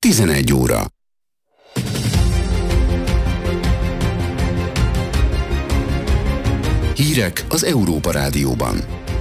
11 óra. Hírek az Európa Rádióban.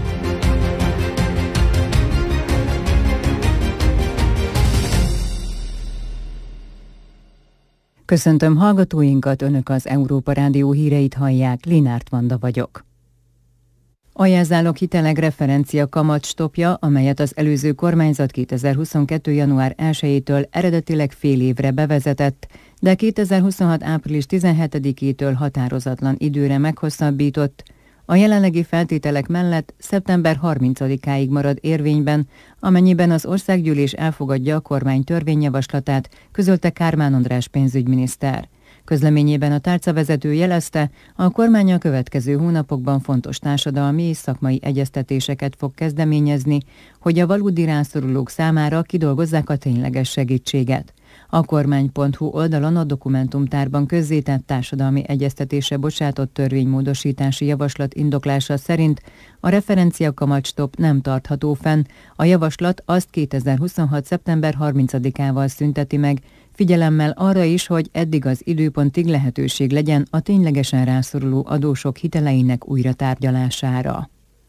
Köszöntöm hallgatóinkat, Önök az Európa Rádió híreit hallják, Linárt Vanda vagyok. A jelzálog hitelek referencia kamatstopja, amelyet az előző kormányzat 2022. január 1-től eredetileg fél évre bevezetett, de 2026. április 17-től határozatlan időre meghosszabbított, a jelenlegi feltételek mellett szeptember 30-áig marad érvényben, amennyiben az országgyűlés elfogadja a kormány törvényjavaslatát, közölte Kármán András pénzügyminiszter. Közleményében a tárcavezető jelezte, a kormány a következő hónapokban fontos társadalmi és szakmai egyeztetéseket fog kezdeményezni, hogy a valódi rászorulók számára kidolgozzák a tényleges segítséget. A kormány.hu oldalon a dokumentumtárban közzétett társadalmi egyeztetésre bocsátott törvénymódosítási javaslat indoklása szerint a referencia kamatstop nem tartható fenn, a javaslat azt 2026. szeptember 30-ával szünteti meg, figyelemmel arra is, hogy eddig az időpontig lehetőség legyen a ténylegesen rászoruló adósok hiteleinek újratárgyalására.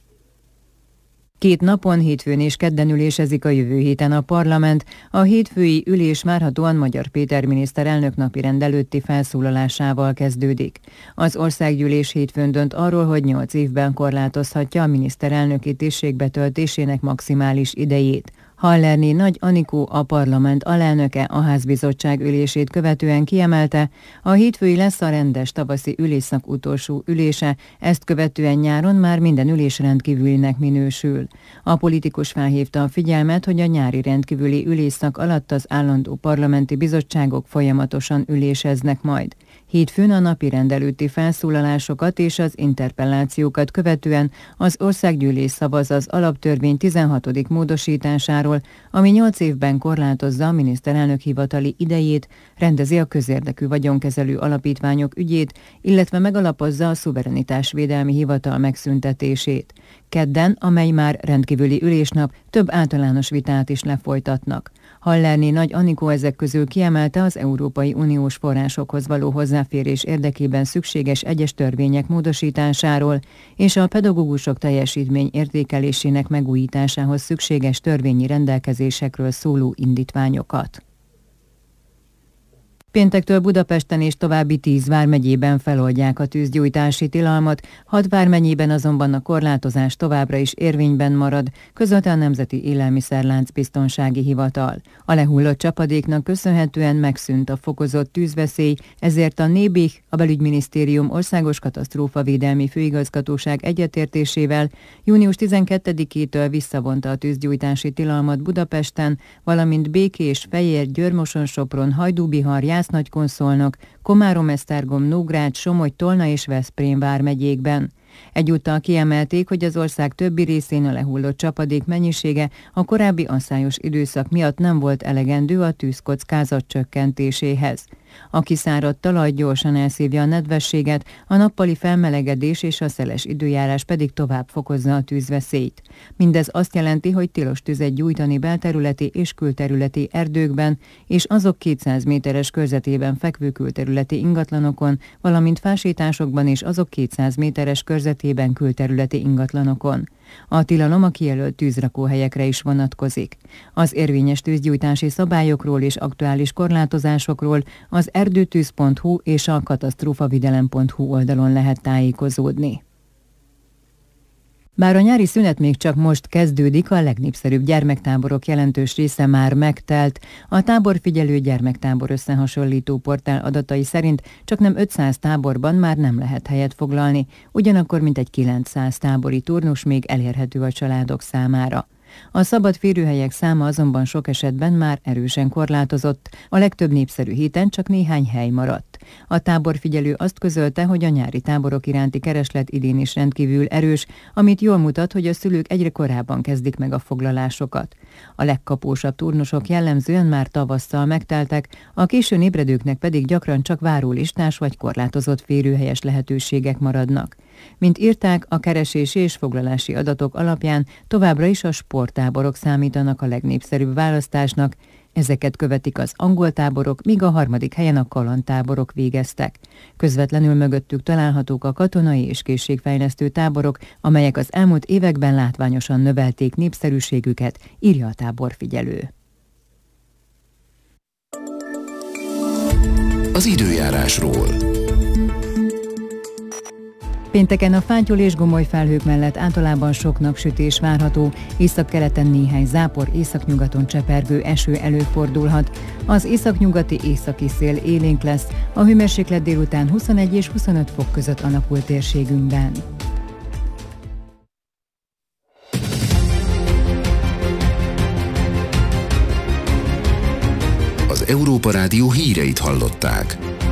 2 napon, hétfőn és kedden ülésezik a jövő héten a parlament. A hétfői ülés várhatóan Magyar Péter miniszterelnök napirend előtti felszólalásával kezdődik. Az országgyűlés hétfőn dönt arról, hogy 8 évben korlátozhatja a miniszterelnöki tisztség betöltésének maximális idejét. Hallerné Nagy Anikó, a parlament alelnöke a házbizottság ülését követően kiemelte, a hétfői lesz a rendes tavaszi ülésszak utolsó ülése, ezt követően nyáron már minden ülés rendkívülinek minősül. A politikus felhívta a figyelmet, hogy a nyári rendkívüli ülésszak alatt az állandó parlamenti bizottságok folyamatosan üléseznek majd. Hétfőn a napirend előtti felszólalásokat és az interpellációkat követően az országgyűlés szavaz az alaptörvény 16. módosításáról, ami 8 évben korlátozza a miniszterelnök hivatali idejét, rendezi a közérdekű vagyonkezelő alapítványok ügyét, illetve megalapozza a szuverenitásvédelmi hivatal megszüntetését. Kedden, amely már rendkívüli ülésnap, több általános vitát is lefolytatnak. Hallerné Nagy Anikó ezek közül kiemelte az Európai Uniós forrásokhoz való hozzáférés érdekében szükséges egyes törvények módosításáról és a pedagógusok teljesítmény értékelésének megújításához szükséges törvényi rendelkezésekről szóló indítványokat. Péntektől Budapesten és további 10 vármegyében feloldják a tűzgyújtási tilalmat, 6 vármegyében azonban a korlátozás továbbra is érvényben marad, közölte a Nemzeti Élelmiszerlánc Biztonsági Hivatal. A lehullott csapadéknak köszönhetően megszűnt a fokozott tűzveszély, ezért a NÉBIH, a Belügyminisztérium Országos Katasztrófavédelmi Főigazgatóság egyetértésével június 12-től visszavonta a tűzgyújtási tilalmat Budapesten, valamint Békés, Fejér, Győr-Moson-Sopron, Hajdú-Bihar, Jász-Nagykun-Szolnok, Komárom-Esztergom, Nógrád, Somogy, Tolna és Veszprém vármegyékben. Egyúttal kiemelték, hogy az ország többi részén a lehullott csapadék mennyisége a korábbi asszályos időszak miatt nem volt elegendő a tűzkockázat csökkentéséhez. A kiszáradt talaj gyorsan elszívja a nedvességet, a nappali felmelegedés és a szeles időjárás pedig tovább fokozza a tűzveszélyt. Mindez azt jelenti, hogy tilos tüzet gyújtani belterületi és külterületi erdőkben, és azok 200 méteres körzetében fekvő külterületi ingatlanokon, valamint fásításokban és azok 200 méteres körzetében külterületi ingatlanokon. A tilalom a kijelölt tűzrakóhelyekre is vonatkozik. Az érvényes tűzgyújtási szabályokról és aktuális korlátozásokról az erdőtűz.hu és a katasztrófavidelem.hu oldalon lehet tájékozódni. Bár a nyári szünet még csak most kezdődik, a legnépszerűbb gyermektáborok jelentős része már megtelt. A táborfigyelő gyermektábor összehasonlító portál adatai szerint csaknem 500 táborban már nem lehet helyet foglalni, ugyanakkor mintegy 900 tábori turnus még elérhető a családok számára. A szabad férőhelyek száma azonban sok esetben már erősen korlátozott, a legtöbb népszerű héten csak néhány hely maradt. A táborfigyelő azt közölte, hogy a nyári táborok iránti kereslet idén is rendkívül erős, amit jól mutat, hogy a szülők egyre korábban kezdik meg a foglalásokat. A legkapósabb turnusok jellemzően már tavasszal megteltek, a későn ébredőknek pedig gyakran csak várólistás vagy korlátozott férőhelyes lehetőségek maradnak. Mint írták, a keresési és foglalási adatok alapján továbbra is a sporttáborok számítanak a legnépszerűbb választásnak, Ezeket követik az angol táborok, míg a 3. helyen a kalandtáborok végeztek. Közvetlenül mögöttük találhatók a katonai és készségfejlesztő táborok, amelyek az elmúlt években látványosan növelték népszerűségüket, írja a táborfigyelő. Az időjárásról. Pénteken a fátyol és gomoly felhők mellett általában sok napsütés várható, északkeleten néhány zápor, északnyugaton csepergő eső előfordulhat. Az északnyugati északi szél élénk lesz, a hőmérséklet délután 21 és 25 fok között alakul térségünkben. Az Európa Rádió híreit hallották.